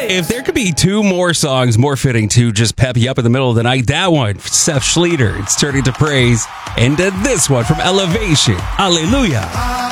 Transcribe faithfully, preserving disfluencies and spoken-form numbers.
If there could be two more songs more fitting to just pep you up in the middle of the night, that one, Seth Schleter, it's turning to praise. And uh, this one from Elevation, Hallelujah.